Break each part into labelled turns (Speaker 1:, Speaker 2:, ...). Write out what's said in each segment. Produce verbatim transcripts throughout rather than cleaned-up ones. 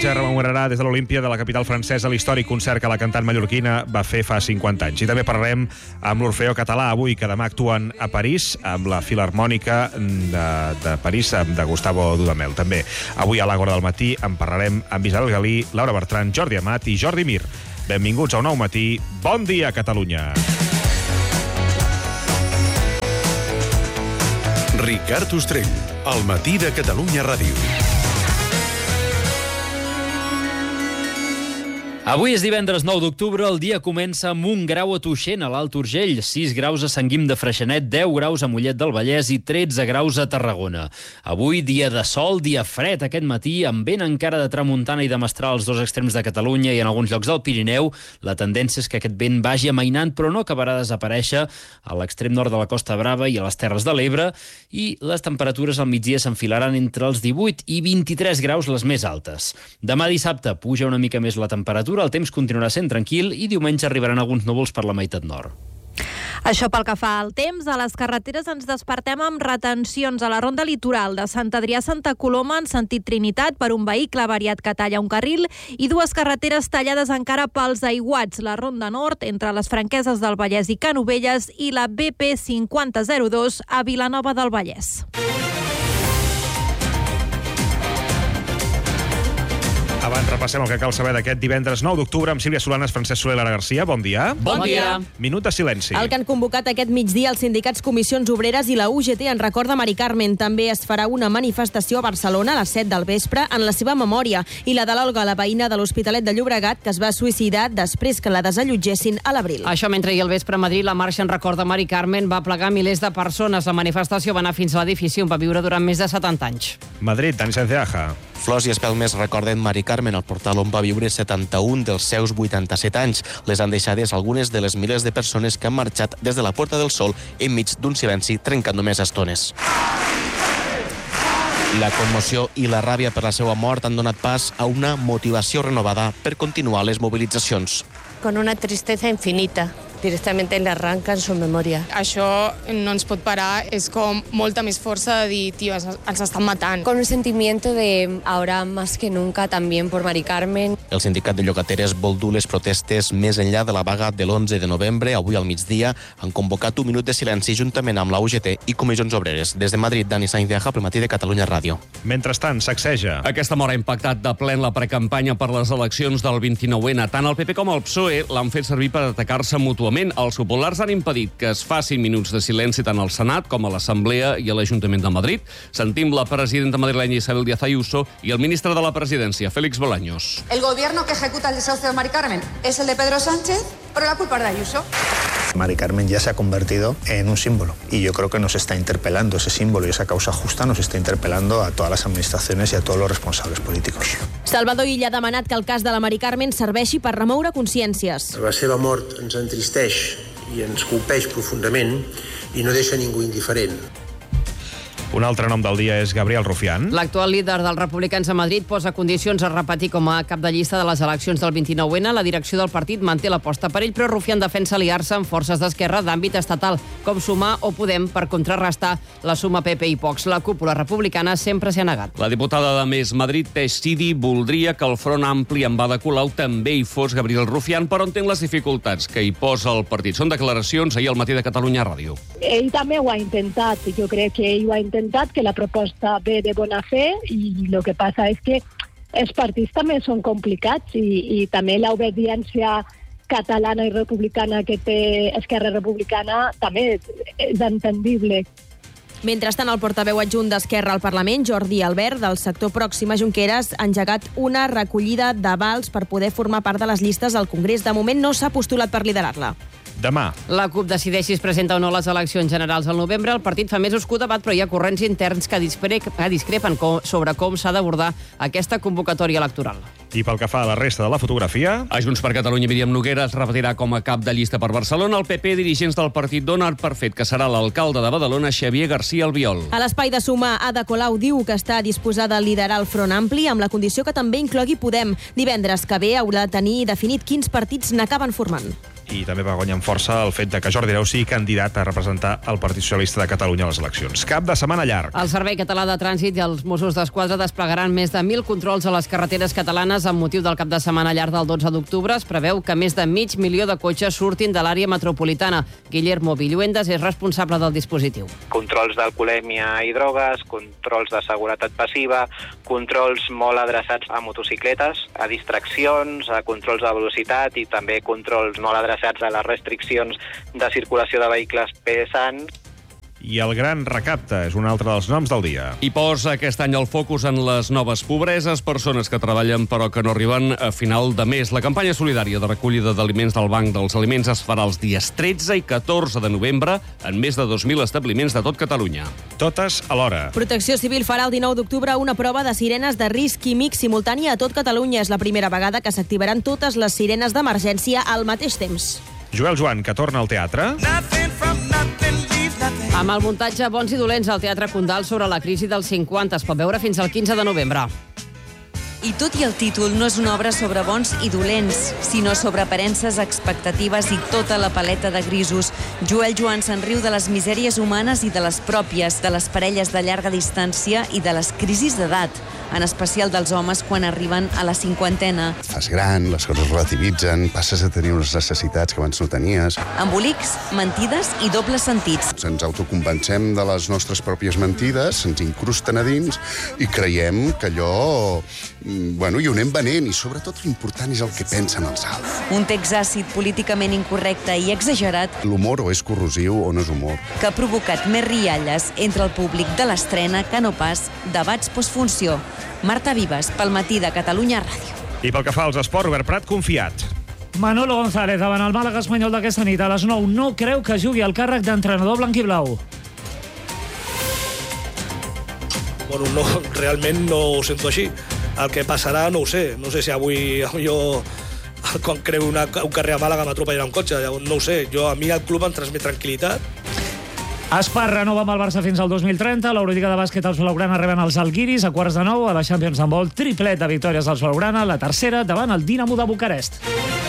Speaker 1: diumenge rememorarà des de l'Olímpia de la capital francesa l'històric concert que la cantant mallorquina va fer fa cinquanta anys. I també parlarem amb l'Orfeó Català avui, que demà actuen a París, amb la Filharmònica de, de París, de Gustavo Dudamel. També avui a l'Àgora del matí en parlarem amb Isabel Galí, Laura Bertran, Jordi Amat i Jordi Mir. Benvinguts a un nou matí. Bon dia, Catalunya!
Speaker 2: Ricard Ostrell, al matí de Catalunya Ràdio.
Speaker 3: Avui és divendres nou d'octubre, el dia comença amb un grau a Tuixén, a l'Alt Urgell, sis graus a Sant Guim de Freixenet, deu graus a Mollet del Vallès i tretze graus a Tarragona. Avui, dia de sol, dia fred aquest matí, amb vent encara de tramuntana i de mestral als dos extrems de Catalunya i en alguns llocs del Pirineu. La tendència és que aquest vent vagi amainant, però no acabarà de desaparèixer a l'extrem nord de la Costa Brava i a les Terres de l'Ebre, i les temperatures al migdia s'enfilaran entre els divuit i vint-i-tres graus les més altes. Demà dissabte puja una mica més la temperatura, el temps continuarà sent tranquil i diumenge arribaran alguns núvols per la meitat nord.
Speaker 4: Això pel que fa al temps. A les carreteres ens despertem amb retencions a la ronda litoral de Sant Adrià a Santa Coloma en sentit Trinitat per un vehicle avariat que talla un carril i dues carreteres tallades encara pels aiguats. La ronda nord entre les Franqueses del Vallès i Canovelles i la B P cinquanta zero dos a Vilanova del Vallès.
Speaker 1: Abans repassem el que cal saber d'aquest divendres nou d'octubre amb Sílvia Solanes, Francesc Soler i Lara Garcia. Bon dia.
Speaker 5: Bon dia.
Speaker 1: Minut de silenci.
Speaker 5: El que han convocat aquest migdia els sindicats Comissions Obreres i la U G T en record de Mari Carmen. També es farà una manifestació a Barcelona a les set del vespre en la seva memòria i la de l'Olga, la veïna de l'Hospitalet de Llobregat, que es va suïcidar després que la desallotgessin a l'abril.
Speaker 6: Això mentre ahir al vespre a Madrid la marxa en record de Mari Carmen va plegar milers de persones. La manifestació va anar fins a l'edifici on va viure durant més de setanta anys.
Speaker 1: Madrid, Dani Sanceaja.
Speaker 7: Flors i espelmes recorden Mari Carmen, al portal on va viure setanta-un dels seus vuitanta-set anys. Les han deixades algunes de les milers de persones que han marxat des de la Puerta del Sol enmig d'un silenci trencat només a estones. La commoció i la ràbia per la seva mort han donat pas a una motivació renovada per continuar les mobilitzacions.
Speaker 8: Con una tristeza infinita. Directamente le arrancan su memoria.
Speaker 9: Això no ens pot parar, és com molta més força de dir, tio, ens estan matant.
Speaker 10: Con un sentimiento de ahora más que nunca también por Mari Carmen.
Speaker 7: El sindicat de llogateres vol dur les protestes més enllà de la vaga de l'onze de novembre. Avui al migdia han convocat un minut de silenci juntament amb la U G T i Comissions Obreres. Des de Madrid, Dani Sanceaja, pel matí de Catalunya Ràdio.
Speaker 1: Mentrestant, sacseja.
Speaker 11: Aquesta mort ha impactat de plen la precampanya per les eleccions del vint-i-nou ena. Tant el P P com el P S O E l'han fet servir per atacar-se mútuament. Els populars han impedit que es facin minuts de silenci tant al Senat com a l'Assemblea i a l'Ajuntament de Madrid. Sentim la presidenta madrilenya Isabel Díaz Ayuso i el ministre de la Presidència, Félix Bolaños.
Speaker 12: El gobierno que ejecuta el desahucio de Mari Carmen es el de Pedro Sánchez, pero la culpa es de Ayuso.
Speaker 13: Mari Carmen ya se ha convertido en un símbolo y yo creo que nos está interpelando ese símbolo y esa causa justa nos está interpelando a todas las administraciones y a todos los responsables políticos.
Speaker 5: Salvador Illa ha demanat que el cas de la Mari Carmen serveixi per remoure consciències.
Speaker 14: La seva mort ens entristeix i ens colpeix profundament i no deixa ningú indiferent.
Speaker 1: Un altre nom del dia és Gabriel Rufián.
Speaker 6: L'actual líder dels republicans a Madrid posa condicions a repetir com a cap de llista de les eleccions del vint-i-nou ena. La direcció del partit manté l'aposta per ell, però Rufián defensa aliar-se amb forces d'esquerra d'àmbit estatal, com Sumar o Podem, per contrarrestar la suma P P i Vox. La cúpula republicana sempre s'hi ha negat.
Speaker 11: La diputada de Més Madrid, Teix Sidi, voldria que el Front Ampli en Ada Colau també hi fos Gabriel Rufián, però entén les dificultats que hi posa el partit. Són declaracions ahir al matí de Catalunya Ràdio.
Speaker 15: Ell també ho ha intentat. Jo crec que ell ho ha intentat, que la proposta ve de bona fe i el que passa és que els partits també són complicats i, i també l'obediència catalana i republicana que té Esquerra Republicana també és entendible.
Speaker 5: Mentrestant, el portaveu adjunt d'Esquerra al Parlament, Jordi Albert, del sector pròxim a Junqueras, ha engegat una recollida d'avals per poder formar part de les llistes al Congrés. De moment no s'ha postulat per liderar-la.
Speaker 1: Demà.
Speaker 6: La CUP decideix si es presenta o no a les eleccions generals al novembre. El partit fa mesos que ho debat, però hi ha corrents interns que discrepen sobre com s'ha d'abordar aquesta convocatòria electoral.
Speaker 1: I pel que fa a la resta de la fotografia...
Speaker 11: A Junts per Catalunya, Míriam Noguera es repetirà com a cap de llista per Barcelona. El P P, dirigents del partit, donen per fet que serà l'alcalde de Badalona, Xavier García Albiol.
Speaker 5: A l'espai de Sumar, Ada Colau diu que està disposada a liderar el Front Ampli amb la condició que també inclogui Podem. Divendres que ve haurà de tenir definit quins partits n'acaben formant.
Speaker 1: i també va guanyar amb força el fet de que Jordi Hereu sigui candidat a representar el Partit Socialista de Catalunya a les eleccions. Cap de setmana llarg.
Speaker 6: El Servei Català de Trànsit i els Mossos d'Esquadra desplegaran més de mil controls a les carreteres catalanes amb motiu del cap de setmana llarg del dotze d'octubre. Es preveu que més de mig milió de cotxes surtin de l'àrea metropolitana. Guillermo Villuendas és responsable del dispositiu.
Speaker 16: Controls d'alcoholèmia i drogues, controls de seguretat passiva, controls molt adreçats a motocicletes, a distraccions, a controls de velocitat i també controls molt adreçats a les restriccions de circulació de vehicles pesants.
Speaker 1: I el Gran Recapte és un altre dels noms del dia.
Speaker 11: I posa aquest any el focus en les noves pobreses, persones que treballen però que no arriben a final de mes. La campanya solidària de recollida d'aliments del Banc dels Aliments es farà els dies tretze i catorze de novembre en més de dos mil establiments de tot Catalunya.
Speaker 1: Totes alhora.
Speaker 5: Protecció Civil farà el dinou d'octubre una prova de sirenes de risc químic simultània a tot Catalunya. És la primera vegada que s'activaran totes les sirenes d'emergència al mateix temps.
Speaker 1: Joel Joan, que torna al teatre.
Speaker 6: Amb el muntatge Bons i dolents al Teatre Condal sobre la crisi dels cinquanta. Es pot veure fins al quinze de novembre.
Speaker 17: I tot i el títol, no és una obra sobre bons i dolents, sinó sobre aparences, expectatives i tota la paleta de grisos. Joel Joan se'n riu de les misèries humanes i de les pròpies, de les parelles de llarga distància i de les crisis d'edat, en especial dels homes quan arriben a la cinquantena.
Speaker 18: Fas gran, les coses relativitzen, passes a tenir unes necessitats que abans no tenies.
Speaker 17: Embolics, mentides i dobles sentits.
Speaker 18: Ens autoconvencem de les nostres pròpies mentides, se'ns incrusten a dins i creiem que allò... Bueno, i ho anem venent, i sobretot l'important és el que pensen els altres.
Speaker 17: Un text àcid, políticament incorrecte i exagerat.
Speaker 18: L'humor o és corrosiu o no és humor.
Speaker 17: Que ha provocat més rialles entre el públic de l'estrena que no pas debats postfunció. Marta Vives, pel Matí de Catalunya Ràdio.
Speaker 1: I pel que fa als esports, Robert Prat, confiat.
Speaker 19: Manolo González, davant el Màlaga espanyol d'aquesta nit a les nou, no creu que jugui al càrrec d'entrenador blanquiblau.
Speaker 20: Bueno, no, realment no ho sento així. El que passarà no ho sé. No sé si avui jo, quan creu una, un carrer a Màlaga, m'atropellarà un cotxe. No ho sé. Jo, a mi el club em transmet tranquil·litat.
Speaker 19: Esparra no va amb el Barça fins al dos mil trenta. L'Eurolliga de bàsquet els blaugrana reben els Algiris a quarts de nou. A la Champions Handball, triplet de victòries dels blaugrana, la tercera davant el Dinamo de Bucarest.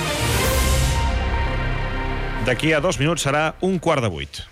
Speaker 1: D'aquí a dos minuts serà un quart de vuit.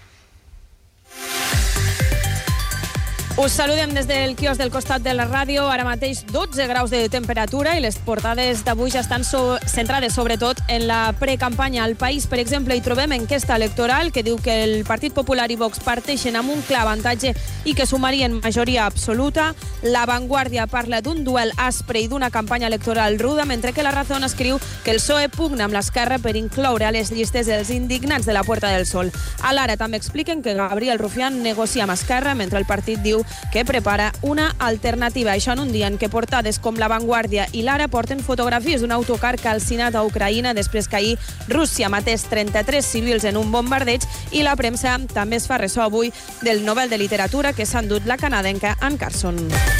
Speaker 5: Us saludem des del quios del costat de la ràdio. Ara mateix dotze graus de temperatura i les portades d'avui ja estan so centrades sobretot en la precampanya. Al País, per exemple, hi trobem enquesta electoral que diu que el Partit Popular i Vox parteixen amb un clar avantatge i que sumarien majoria absoluta. La Vanguardia parla d'un duel aspre i d'una campanya electoral ruda, mentre que La Razón escriu que el P S O E pugna amb l'Esquerra per incloure a les llistes els indignats de la Puerta del Sol. A l'Ara també expliquen que Gabriel Rufián negocia amb Esquerra, mentre el partit diu que prepara una alternativa. Això en un dia en què portades com La Vanguardia i l'Ara porten fotografies d'un autocar calcinat a Ucraïna després que ahir Rússia matés trenta-tres civils en un bombardeig, i la premsa també es fa ressò avui del Nobel de Literatura que s'ha endut la canadenca Anne Carson.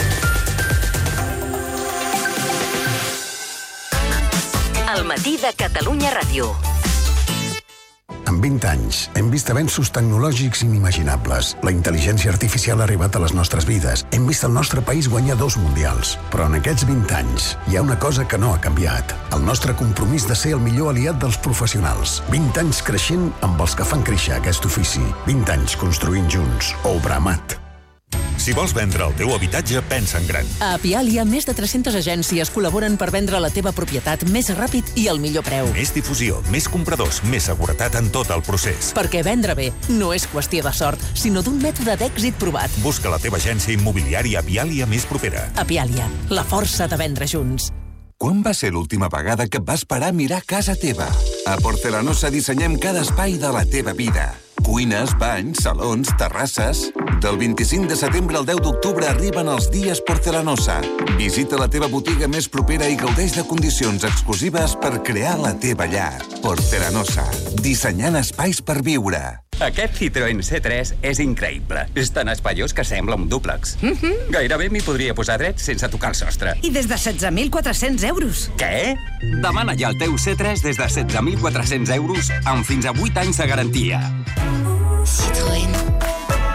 Speaker 21: El Matí de Catalunya Ràdio.
Speaker 22: En vint anys hem vist avenços tecnològics inimaginables. La intel·ligència artificial ha arribat a les nostres vides. Hem vist el nostre país guanyar dos mundials. Però en aquests vint anys hi ha una cosa que no ha canviat. El nostre compromís de ser el millor aliat dels professionals. vint anys creixent amb els que fan créixer aquest ofici. vint anys construint junts. Obra Amat.
Speaker 2: Si vols vendre el teu habitatge, pensa en gran.
Speaker 23: A Apialia, més de tres-centes agències col·laboren per vendre la teva propietat més ràpid i al millor preu.
Speaker 2: Més difusió, més compradors, més seguretat en tot el procés.
Speaker 23: Perquè vendre bé no és qüestió de sort, sinó d'un mètode d'èxit provat.
Speaker 2: Busca la teva agència immobiliària Apialia més propera.
Speaker 23: Apialia, la força de vendre junts.
Speaker 24: Quan va ser l'última vegada que vas parar a mirar casa teva? A Porcelanosa dissenyem cada espai de la teva vida. Cuines, banys, salons, terrasses... Del vint-i-cinc de setembre al deu d'octubre arriben els dies Porcelanosa. Visita la teva botiga més propera i gaudeix de condicions exclusives per crear la teva llar. Porcelanosa, dissenyant espais per viure.
Speaker 25: Aquest Citroën C tres és increïble. És tan espaiós que sembla un dúplex. Mm-hmm. Gairebé m'hi podria posar dret sense tocar el sostre.
Speaker 26: I des de setze mil quatre-cents euros.
Speaker 25: Què? Demana ja el teu C tres des de setze mil quatre-cents euros amb fins a vuit anys de garantia.
Speaker 26: Citroën.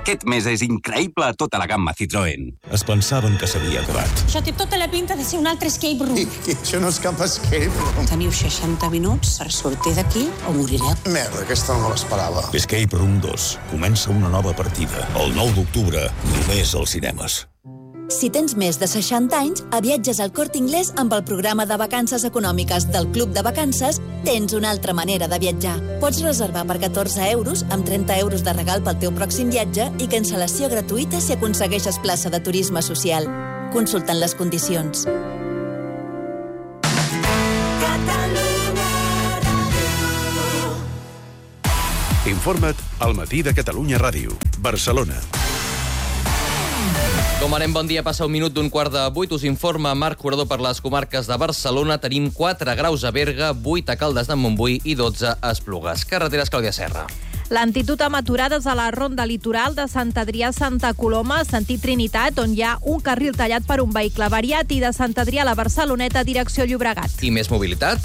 Speaker 25: Aquest mes és increïble a tota la gamma Citroën.
Speaker 3: Es pensaven que s'havia acabat.
Speaker 4: Això té tota la pinta de ser un altre escape room.
Speaker 13: I, i això no és cap escape room.
Speaker 4: Teniu seixanta minuts per sortir d'aquí o morireu.
Speaker 13: Merda, aquesta no me l'esperava.
Speaker 3: Escape Room dos. Comença una nova partida. El nou d'octubre, només als cinemes.
Speaker 7: Si tens més de seixanta anys, a Viatges al Corte Inglés amb el programa de vacances econòmiques del Club de Vacances tens una altra manera de viatjar. Pots reservar per catorze euros amb trenta euros de regal pel teu pròxim viatge i cancel·lació gratuïta si aconsegueixes plaça de turisme social. Consultant les condicions.
Speaker 2: Informa't al Matí de Catalunya Ràdio, Barcelona.
Speaker 8: Com anem, bon dia, passa un minut d'un quart de vuit. Us informa Marc Curador per les comarques de Barcelona. Tenim quatre graus a Berga, vuit a Caldes de Montbui i dotze a Esplugues. Carreteres, Clàudia Serra.
Speaker 9: Lentitud amb aturades a la ronda litoral de Sant Adrià a Santa Coloma, sentit Trinitat, on hi ha un carril tallat per un vehicle variat, i de Sant Adrià a la Barceloneta, direcció Llobregat.
Speaker 8: I més mobilitat?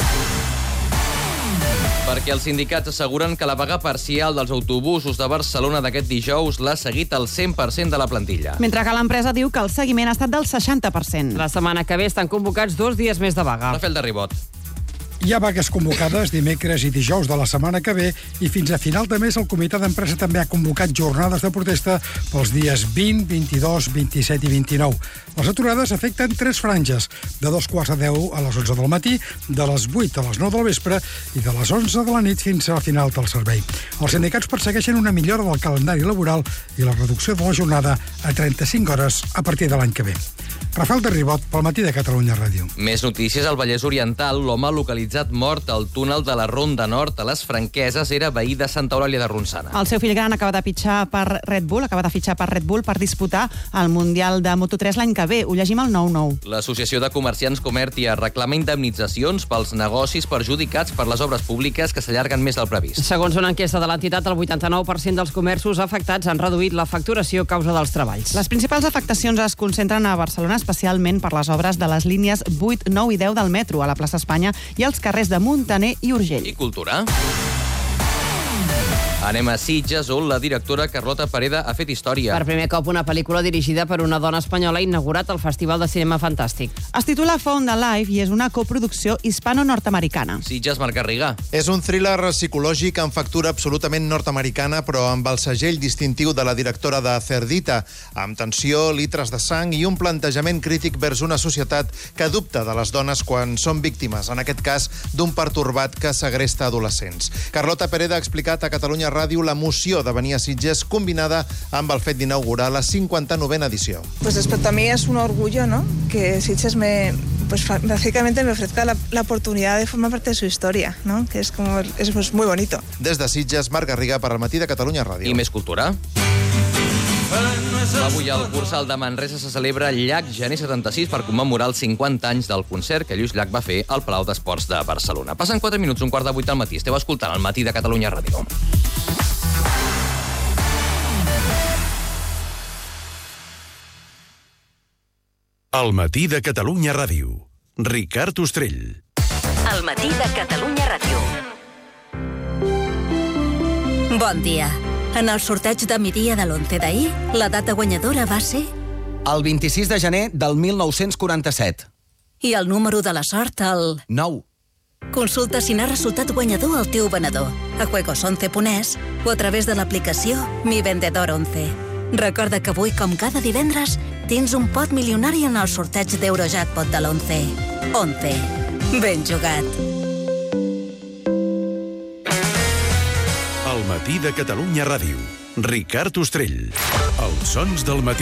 Speaker 8: Perquè els sindicats asseguren que la vaga parcial dels autobusos de Barcelona d'aquest dijous l'ha seguit el cent per cent de la plantilla.
Speaker 10: Mentre que l'empresa diu que el seguiment ha estat del seixanta per cent.
Speaker 6: La setmana que ve estan convocats dos dies més de vaga.
Speaker 8: Rafael de Ribot.
Speaker 27: Hi ha vagues convocades dimecres i dijous de la setmana que ve i fins a final de mes el comitè d'empresa també ha convocat jornades de protesta pels dies vint, vint-i-dos, vint-i-set i vint-i-nou. Les aturades afecten tres franges, de dos quarts de deu a les onze del matí, de les vuit a les nou del vespre i de les onze de la nit fins a final del servei. Els sindicats persegueixen una millora del calendari laboral i la reducció de la jornada a trenta-cinc hores a partir de l'any que ve. Rafael de Ribot, pel Matí de Catalunya Ràdio.
Speaker 8: Més notícies al Vallès Oriental. L'home localitzat mort al túnel de la Ronda Nord a les Franqueses era veí de Santa Eulàlia de Ronçana.
Speaker 10: El seu fill gran acaba de fitxar per Red Bull, acaba de fitxar per Red Bull per disputar el Mundial de Moto tres l'any que ve. Ho llegim al nou nou.
Speaker 8: L'Associació de Comerciants Comertia reclama indemnitzacions pels negocis perjudicats per les obres públiques que s'allarguen més del previst.
Speaker 6: Segons una enquesta de l'entitat, el vuitanta-nou per cent dels comerços afectats han reduït la facturació a causa dels treballs.
Speaker 10: Les principals afectacions es concentren a Barcelona, especialment per les obres de les línies vuit, nou i deu del metro a la plaça Espanya i als carrers de Muntaner i Urgell.
Speaker 8: I cultura? Anem a Sitges, on la directora Carlota Pereda ha fet història.
Speaker 6: Per primer cop, una pel·lícula dirigida per una dona espanyola ha inaugurat el Festival de Cinema Fantàstic.
Speaker 10: Es titula Found Alive i és una coproducció hispano-nord-americana.
Speaker 8: Sitges, Marc Garriga.
Speaker 28: És un thriller psicològic amb factura absolutament nord-americana, però amb el segell distintiu de la directora de Cerdita, amb tensió, litres de sang i un plantejament crític vers una societat que dubta de les dones quan són víctimes, en aquest cas d'un pertorbat que segresta adolescents. Carlota Pereda ha explicat a Catalunya Ràdio l'emoció de venir a Sitges combinada amb el fet d'inaugurar la cincuenta-novena edició.
Speaker 29: Pues respecto a mí es un orgullo, ¿no? Que Sitges me, pues básicamente me ofrezca la, la oportunidad de formar parte de su historia, ¿no? Que es como, es pues, muy bonito.
Speaker 28: Des de Sitges, Marc Garriga per al Matí de Catalunya Ràdio.
Speaker 8: I més cultura? Avui al Cursal de Manresa se celebra Llach Gener setanta-sis per commemorar els cinquanta anys del concert que Lluís Llach va fer al Palau d'Esports de Barcelona. Passen quatre minuts, un quart de vuit al matí. Esteu escoltant el Matí de Catalunya Ràdio.
Speaker 2: El Matí de Catalunya Ràdio. Ricard Ostrell.
Speaker 21: El Matí de Catalunya Ràdio.
Speaker 7: Bon dia. En el sorteig de migdia de l'onze d'ahir, la data guanyadora va ser...
Speaker 30: El vint-i-sis de gener del mil nou-cents quaranta-set.
Speaker 7: I el número de la sort, el...
Speaker 30: nou.
Speaker 7: Consulta si n'ha resultat guanyador el teu venedor a juegos once punt es o a través de l'aplicació Mi Vendedor once. Recorda que avui, com cada divendres, tens un pot milionari en el sorteig d'Eurojackpot de l'onze. once. Ben jugat.
Speaker 2: El Matí de Catalunya Ràdio. Ricard Ostrell. Els sons del matí.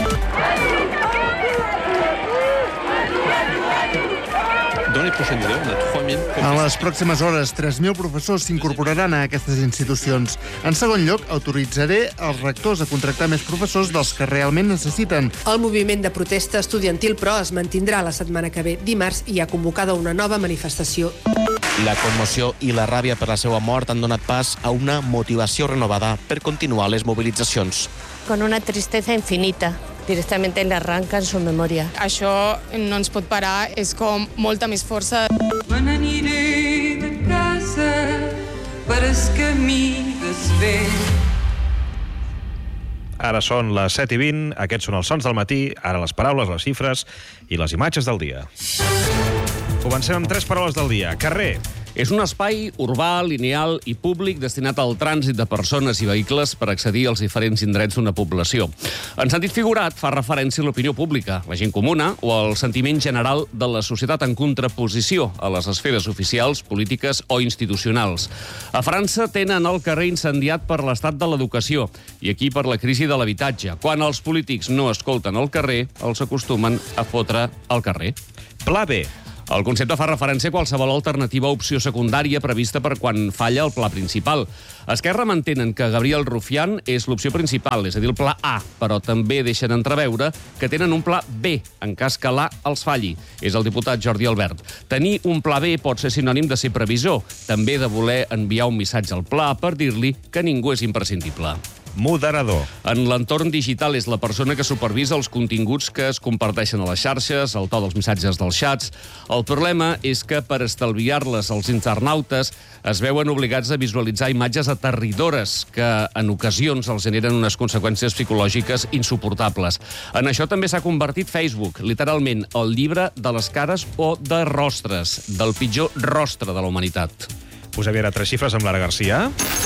Speaker 31: En les pròximes hores, tres mil professors s'incorporaran a aquestes institucions. En segon lloc, autoritzaré els rectors a contractar més professors dels que realment necessiten.
Speaker 32: El moviment de protesta estudiantil, però, es mantindrà la setmana que ve. Dimarts hi ha convocada una nova manifestació.
Speaker 33: La commoció i la ràbia per la seva mort han donat pas a una motivació renovada per continuar les mobilitzacions.
Speaker 34: Con una tristeza infinita. Directament le arrancan su memòria.
Speaker 35: Això no ens pot parar, és com molta més força.
Speaker 36: Me n'aniré de casa per el camí desfer.
Speaker 1: Ara són les set i vint, aquests són els sons del matí, ara les paraules, les xifres i les imatges del dia. Comencem amb tres paraules del dia. Carrer.
Speaker 5: És un espai urbà, lineal i públic destinat al trànsit de persones i vehicles per accedir als diferents indrets d'una població. En sentit figurat, fa referència a l'opinió pública, la gent comuna o al sentiment general de la societat en contraposició a les esferes oficials, polítiques o institucionals. A França tenen el carrer incendiat per l'estat de l'educació i aquí per la crisi de l'habitatge. Quan els polítics no escolten el carrer, els acostumen a fotre al carrer.
Speaker 1: Pla B.
Speaker 5: El concepte fa referència a qualsevol alternativa o opció secundària prevista per quan falla el pla principal. Esquerra mantenen que Gabriel Rufián és l'opció principal, és a dir, el pla A, però també deixen entreveure que tenen un pla B, en cas que l'A els falli. És el diputat Jordi Albert. Tenir un pla B pot ser sinònim de ser previsor, també de voler enviar un missatge al pla per dir-li que ningú és imprescindible.
Speaker 1: Moderador.
Speaker 5: En l'entorn digital és la persona que supervisa els continguts que es comparteixen a les xarxes, el to dels missatges dels xats. El problema és que per estalviar-les els internautes es veuen obligats a visualitzar imatges aterridores que en ocasions els generen unes conseqüències psicològiques insuportables. En això també s'ha convertit Facebook, literalment el llibre de les cares o de rostres, del pitjor rostre de la humanitat.
Speaker 1: Posem ara tres xifres amb Lara Garcia.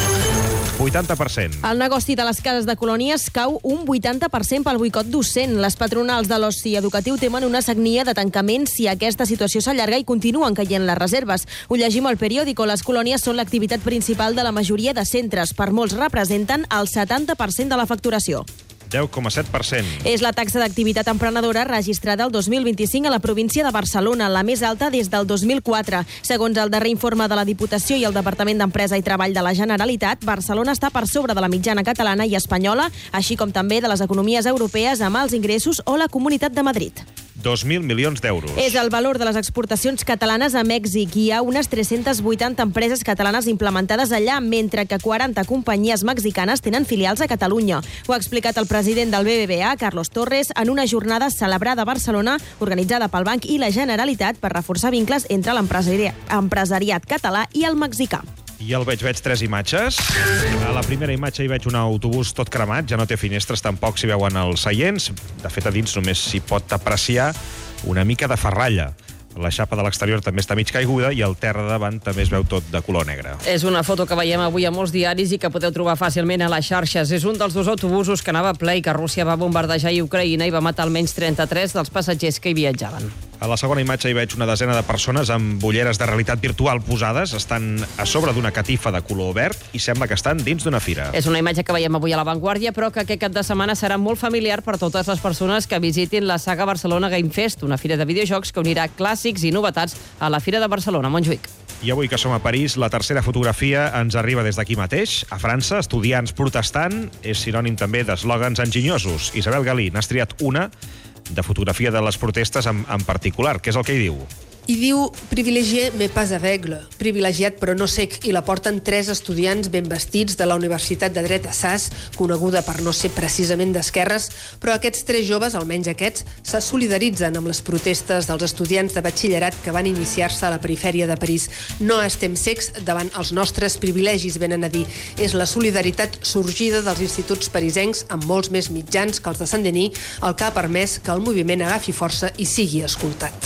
Speaker 1: vuitanta per cent.
Speaker 11: El negoci de les cases de colònies cau un vuitanta per cent pel boicot docent. Les patronals de l'oci educatiu temen una sagnia de tancament si aquesta situació s'allarga i continuen caient les reserves. Ho llegim al periòdico. Les colònies són l'activitat principal de la majoria de centres. Per molts representen el setanta per cent de la facturació.
Speaker 1: deu coma set per cent.
Speaker 11: És la taxa d'activitat emprenedora registrada el dos mil vint-i-cinc a la província de Barcelona, la més alta des del dos mil quatre. Segons el darrer informe de la Diputació i el Departament d'Empresa i Treball de la Generalitat, Barcelona està per sobre de la mitjana catalana i espanyola, així com també de les economies europees amb alts ingressos o la Comunitat de Madrid.
Speaker 1: dos mil milions d'euros.
Speaker 11: És el valor de les exportacions catalanes a Mèxic. Hi ha unes tres-centes vuitanta empreses catalanes implementades allà, mentre que quaranta companyies mexicanes tenen filials a Catalunya. Ho ha explicat el president del B B V A, Carlos Torres, en una jornada celebrada a Barcelona, organitzada pel Banc i la Generalitat per reforçar vincles entre l'empresariat català i el mexicà.
Speaker 1: I el veig, veig tres imatges. A la primera imatge hi veig un autobús tot cremat, ja no té finestres, tampoc s'hi veuen els seients. De fet, a dins només s'hi pot apreciar una mica de ferralla. La xapa de l'exterior també està mig caiguda i el terra davant també es veu tot de color negre.
Speaker 6: És una foto que veiem avui a molts diaris i que podeu trobar fàcilment a les xarxes. És un dels dos autobusos que anava ple i que Rússia va bombardejar a Ucraïna i va matar almenys trenta-tres dels passatgers que hi viatjaven.
Speaker 1: A la segona imatge hi veig una desena de persones amb ulleres de realitat virtual posades. Estan a sobre d'una catifa de color verd i sembla que estan dins d'una fira.
Speaker 6: És una imatge que veiem avui a La Vanguardia, però que aquest cap de setmana serà molt familiar per totes les persones que visitin la Saga Barcelona Game Fest, una fira de videojocs que unirà clàssics i novetats a la Fira de Barcelona, Montjuïc.
Speaker 1: I avui que som a París, la tercera fotografia ens arriba des d'aquí mateix. A França, estudiants protestant és sinònim també d'eslògans enginyosos. Isabel Galí n'has triat una de fotografia de les protestes en, en particular. Què és el que hi diu?
Speaker 32: I diu, privilegié mais pas aveugle, privilegiat però no cec, i la porten tres estudiants ben vestits de la Universitat de Dret Assas, coneguda per no ser precisament d'esquerres, però aquests tres joves, almenys aquests, se solidaritzen amb les protestes dels estudiants de batxillerat que van iniciar-se a la perifèria de París. No estem cecs davant els nostres privilegis, venen a dir. És la solidaritat sorgida dels instituts parisencs amb molts més mitjans que els de Saint-Denis, el que ha permès que el moviment agafi força i sigui escoltat.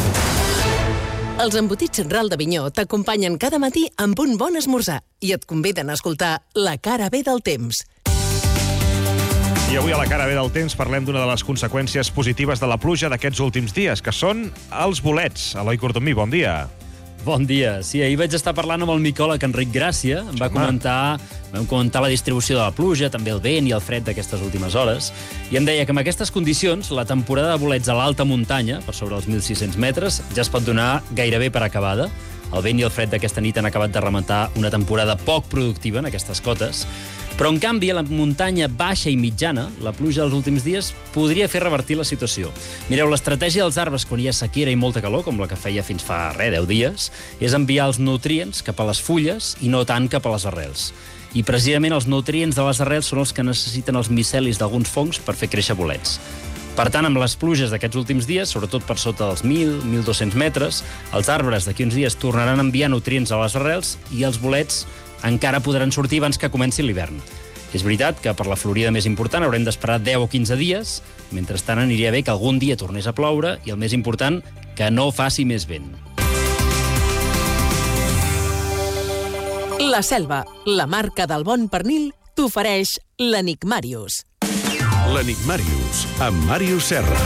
Speaker 21: Els embotits Ral d'Avinyó t'acompanyen cada matí amb un bon esmorzar i et conviden a escoltar La cara B del temps.
Speaker 1: I avui a La cara B del temps parlem d'una de les conseqüències positives de la pluja d'aquests últims dies, que són els bolets. Eloi Cortomí, bon dia.
Speaker 12: Bon dia. Sí, ahir vaig estar parlant amb el micòleg Enric Gràcia. Em va comentar, vam comentar la distribució de la pluja, també el vent i el fred d'aquestes últimes hores, i em deia que amb aquestes condicions la temporada de bolets a l'alta muntanya, per sobre els mil sis-cents metres, ja es pot donar gairebé per acabada. El vent i el fred d'aquesta nit han acabat de rematar una temporada poc productiva en aquestes cotes. Però, en canvi, a la muntanya baixa i mitjana, la pluja dels últims dies podria fer revertir la situació. Mireu, l'estratègia dels arbres quan hi ha sequera i molta calor, com la que feia fins fa, res, deu dies, és enviar els nutrients cap a les fulles i no tant cap a les arrels. I, precisament, els nutrients de les arrels són els que necessiten els micelis d'alguns fongs per fer créixer bolets. Per tant, amb les pluges d'aquests últims dies, sobretot per sota dels mil, mil dos-cents metres, els arbres d'aquí uns dies tornaran a enviar nutrients a les arrels i els bolets encara podran sortir abans que comenci l'hivern. És veritat que per la florida més important haurem d'esperar deu o quinze dies. Mentrestant, aniria bé que algun dia tornés a ploure i, el més important, que no faci més vent.
Speaker 21: La Selva, la marca del bon pernil, t'ofereix l'Enigmàrius.
Speaker 2: L'Enigmàrius, amb Màrius Serra.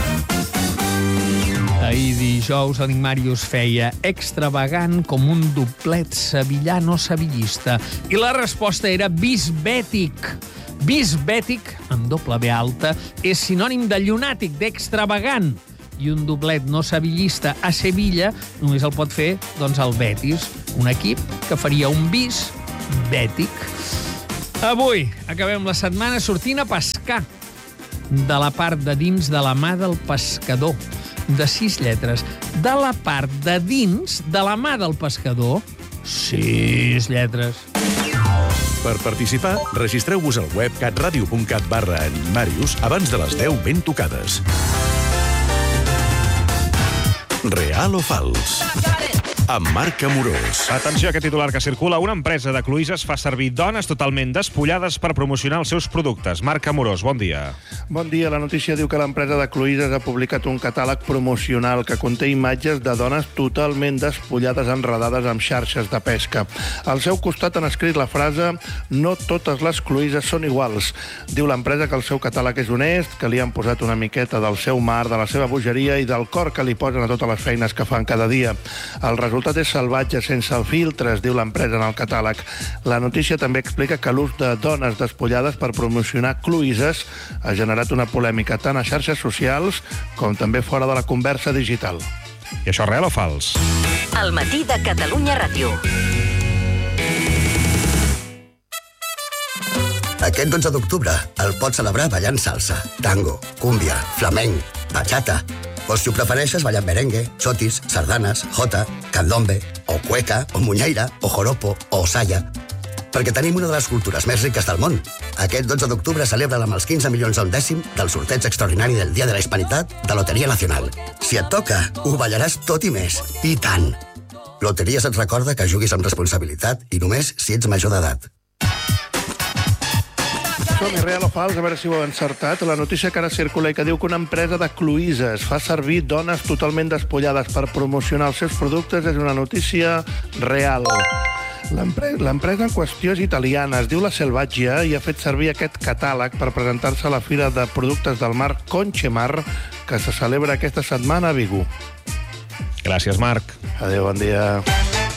Speaker 3: Ahir dijous l'Enigmàrius feia extravagant com un doblet sevillano-sevillista. I la resposta era bisbètic. Bisbètic, amb doble B alta, és sinònim de llunàtic, d'extravagant. I un doblet no sevillista a Sevilla només el pot fer, doncs, el Betis, un equip que faria un bis bètic. Avui acabem la setmana sortint a pescar. De la part de dins de la mà del pescador, de sis lletres. De la part de dins de la mà del pescador, sis lletres.
Speaker 2: Per participar, registreu-vos al web catradio.cat barra Enigmàrius abans de les deu ben tocades. Real o fals? Amb Marc Amorós.
Speaker 1: Atenció a aquest titular que circula. Una empresa de cloïsses fa servir dones totalment despullades per promocionar els seus productes. Marc Amorós, bon dia.
Speaker 31: Bon dia. La notícia diu que l'empresa de cloïsses ha publicat un catàleg promocional que conté imatges de dones totalment despullades enredades amb xarxes de pesca. Al seu costat han escrit la frase «No totes les cloïsses són iguals». Diu l'empresa que el seu catàleg és honest, que li han posat una miqueta del seu mar, de la seva bogeria i del cor que li posen a totes les feines que fan cada dia. El El resultat és salvatge, sense filtres, diu l'empresa en el catàleg. La notícia també explica que l'ús de dones despullades per promocionar cloïsses ha generat una polèmica tant a xarxes socials com també fora de la conversa digital.
Speaker 1: I això real o fals?
Speaker 21: El matí de Catalunya Ràdio.
Speaker 4: Aquest dotze d'octubre el pots celebrar ballant salsa, tango, cúmbia, flamenc, bachata. O si ho prefereixes, ballant merengue, chotis, sardanes, jota, candombe, o cueca, o muñeira, o joropo, o saya. Perquè tenim una de les cultures més riques del món. Aquest dotze d'octubre celebra-la amb els quinze milions a un dècim del sorteig extraordinari del Dia de la Hispanitat de Loteria Nacional. Si et toca, ho ballaràs tot i més. I tant! Loteries et recorda que juguis amb responsabilitat i només si ets major d'edat.
Speaker 31: Som-hi, real o fals, a veure si ho heu encertat. La notícia que ara circula i que diu que una empresa de cloïsses fa servir dones totalment despullades per promocionar els seus productes és una notícia real. L'empresa en qüestió és italiana, es diu La Selvaggia i ha fet servir aquest catàleg per presentar-se a la Fira de Productes del Mar Conchemar, que se celebra aquesta setmana a Vigo.
Speaker 1: Gràcies, Marc.
Speaker 31: Adéu, bon dia.